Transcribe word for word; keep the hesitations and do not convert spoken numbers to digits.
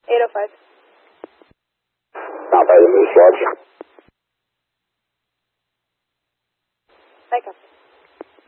eight oh five. Stop by the Moose Lodge. Hi, Captain.